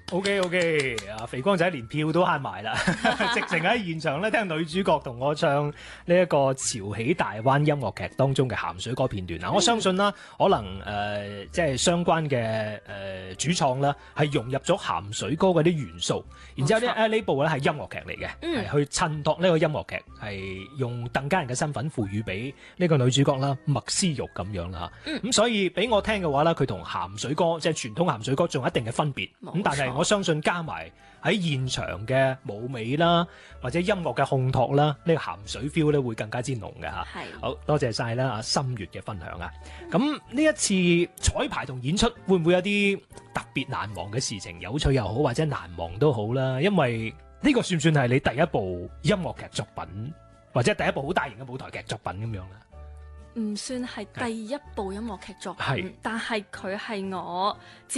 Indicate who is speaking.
Speaker 1: OK，肥光仔連票都慳埋啦，直情喺現場咧聽女主角同我唱呢一個潮起大灣音樂劇當中嘅鹹水歌片段啊！我相信啦，可能即係相關嘅主創啦，係融入咗鹹水歌嗰啲元素，然之後呢部咧係音樂劇嚟嘅，係去襯托呢個音樂劇，係用鄧家人嘅身份賦予俾呢個女主角啦，麥思玉咁樣啦嚇。咁所以俾我聽嘅話咧，佢同鹹水歌即係傳統鹹水歌仲有一定嘅分別。咁但係我相信加埋喺現場嘅舞美啦，或者音樂嘅烘托啦，呢個鹹水 feel 咧會更加之濃嘅嚇。好多謝晒啦，阿心月嘅分享啊！咁呢一次彩排同演出會唔會有啲特別難忘嘅事情？有趣又好，或者難忘都好啦。因為呢個算唔算係你第一部音樂劇作品，或者第一部好大型嘅舞台劇作品咁樣啦？
Speaker 2: 唔算係第一部音樂劇作品，但係佢係我